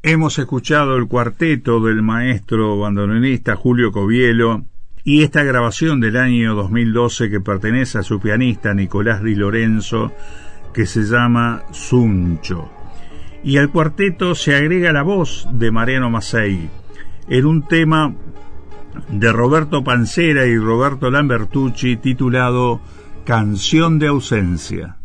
Hemos escuchado el cuarteto del maestro bandoneonista Julio Covielo y esta grabación del año 2012 que pertenece a su pianista Nicolás Di Lorenzo, que se llama Suncho. Y al cuarteto se agrega la voz de Mariano Mazzei en un tema de Roberto Pancera y Roberto Lambertucci titulado Canción de ausencia.